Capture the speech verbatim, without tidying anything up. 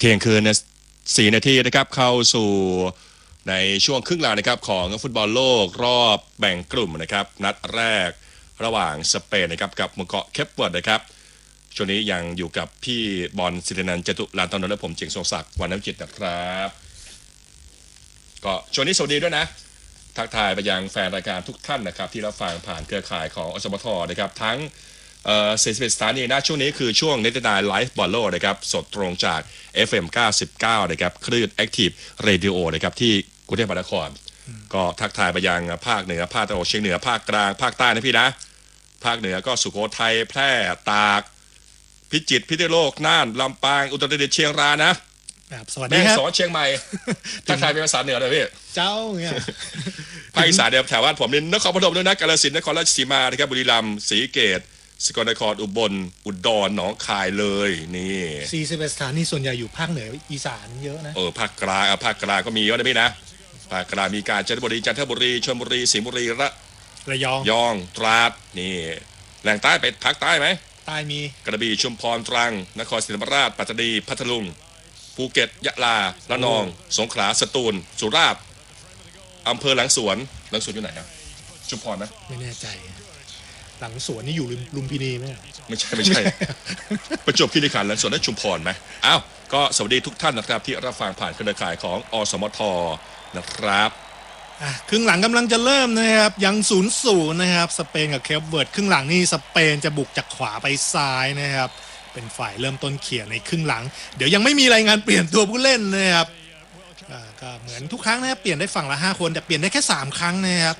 เที่ยงคืนเนี่ยสี่นาทีนะครับเข้าสู่ในช่วงครึ่งหลังนะครับของฟุตบอลโลกรอบแบ่งกลุ่มนะครับนัดแรกระหว่างสเปนนะครับกับหมู่เกาะเคปเวิร์ดนะครับช่วงนี้ยังอยู่กับพี่บอลศิรินันท์จตุรันตนนท์และผมเจียงทรงศักดิ์วรรณวิจิตรนะครับก็ช่วงนี้สวัสดีด้วยนะทักทายไปยังแฟนรายการทุกท่านนะครับที่รับฟังผ่านเครือข่ายของอสมทนะครับทั้งเอ่อสี่สิบเอ็ดสถานีนะช่วงนี้คือช่วงเนตไนไลฟ์บอลโลนะครับสดตรงจาก เอฟ เอ็ม เก้าสิบเก้านะครับคลื่น Active Radio นะครับที่กรุงเทพมหานครก็ทักทายไปยังภาคเหนือภาคตะวันออกเฉียงเหนือภาคกลางภาคใต้นะพี่นะภาคเหนือก็สุโขทัยแพร่ตากพิจิตรพิษณุโลกน่านลำปางอุตรดิตถ์เชียงรายนะสวัสดีแม่ครับสอนเชียงใหม่ทักทายเป็นภาษาเหนือเลยพี่เจ้าเงี้ยภาคอีสานเนี่ยแถวบ้านผมนี่นครปฐมด้วยนะกาฬสินธุ์นครราชสีมานะครับบุรีรัมย์ศรีสะเกษสกลนครอุบลอุดรหนองคายเลยนี่สี่สิบเอ็ดสถานีส่วนใหญ่อยู่ภาคเหนืออีสานเยอะนะเออภาคกลางอ่ะภาคกลางก็มีเยอะนะพี่นะภาคกลางมีกาญจนบุรีจันทบุรีชลบุรีสิงห์บุรีระระยองยองตราดนี่แหล่งใต้ไปภาคใต้ไหมใต้มีกระบี่ชุมพรตรังนครศรีธรรมราชปัตตานีพัทลุงภูเก็ตยะลาระนองสงขลาสตูลสุราษฎร์อำเภอหลังสวนหลังสวนอยู่ไหนครับชุมพรไหมไม่แน่ใจหลังสวนนี่อยู่ลุมพินีไหมไม่ใช่ไม่ใช่ ประจวบคีรีขันธ์หลังสวนนั้นชุมพรไหมอ้าวก็สวัสดีทุกท่านนะครับที่รับฟังผ่านเครือข่ายของอสมทนะครับครึ่งหลังกำลังจะเริ่มนะครับยังศูนย์ศูนย์นะครับสเปนกับเคปเวิร์ดครึ่งหลังนี่สเปนจะบุกจากขวาไปซ้ายนะครับเป็นฝ่ายเริ่มต้นเขี่ยในครึ่งหลังเดี๋ยวยังไม่มีรายงานเปลี่ยนตัวผู้เล่นนะครับก็เหมือนทุกครั้งนะครับเปลี่ยนได้ฝั่งละห้าคนแต่เปลี่ยนได้แค่สามครั้งนะครับ